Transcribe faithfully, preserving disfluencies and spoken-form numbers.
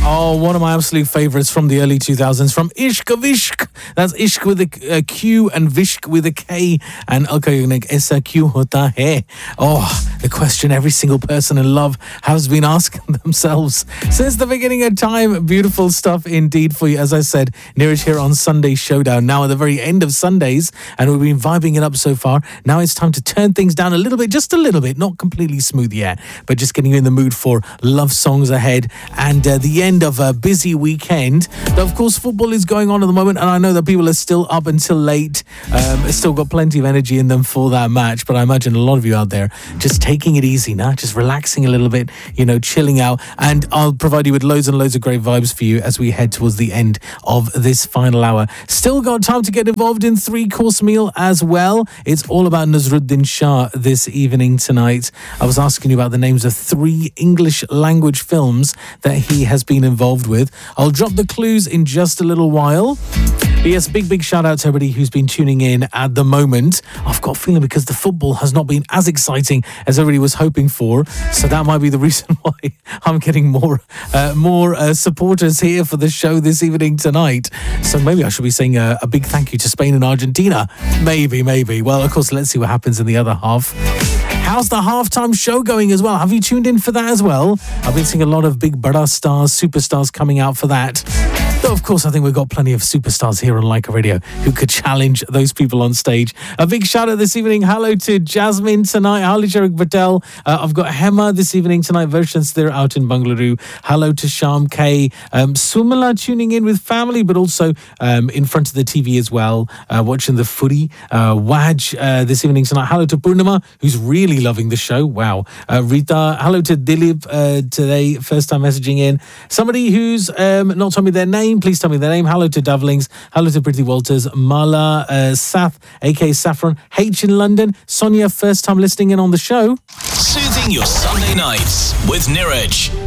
Oh, one of my absolute favourites from the early two thousands, from Ishq Vishk. That's Ishq with a uh, Q and Vishk with a K. And Alka Yagnik, Aisa Kyun Hota Hai? Oh, the question every single person in love has been asking themselves since the beginning of time. Beautiful stuff indeed for you. As I said, Neeraj here on Sunday Showdown. Now at the very end of Sundays, and we've been vibing it up so far. Now it's time to turn things down a little bit, just a little bit, not completely smooth yet, but just getting you in the mood for love songs ahead and uh, the end of a busy weekend. Though, of course, football is going on at the moment, and I know that people are still up until late. Um, still got plenty of energy in them for that match, but I imagine a lot of you out there just taking it easy now, just relaxing a little bit, you know, chilling out. And I'll provide you with loads and loads of great vibes for you as we head towards the end of this final hour. Still got time to get involved in three-course meal as well. It's all about Nazruddin Shah this evening tonight. I was asking you about the names of three English language films that he has been involved with. I'll drop the clues in just a little while. But yes, big, big shout out to everybody who's been tuning in at the moment. I've got a feeling because the football has not been as exciting as everybody was hoping for. So that might be the reason why I'm getting more uh, more uh, supporters here for the show this evening tonight. So maybe I should be saying a, a big thank you to Spain and Argentina. Maybe, maybe. Well, of course, let's see what happens in the other half. How's the halftime show going as well? Have you tuned in for that as well? I've been seeing a lot of big Bada stars, superstars coming out for that. Though, of course, I think we've got plenty of superstars here on Leica Radio who could challenge those people on stage. A big shout out this evening. Hello to Jasmine tonight. Hello, Sharik Patel. Uh, I've got Hema this evening tonight. Versions there out in Bangalore. Hello to Sham K. Um, Sumala tuning in with family, but also um, in front of the T V as well, uh, watching the footy. Uh, Waj uh, this evening tonight. Hello to Purnima, who's really loving the show. Wow. Uh, Rita. Hello to Dilip uh, today. First time messaging in. Somebody who's um, not told me their name. Please tell me their name. Hello to Davlings. Hello to Pretty Walters. Mala uh, Sath, aka Saffron. H in London. Sonia, first time listening in on the show. Soothing your Sunday nights with Neeraj.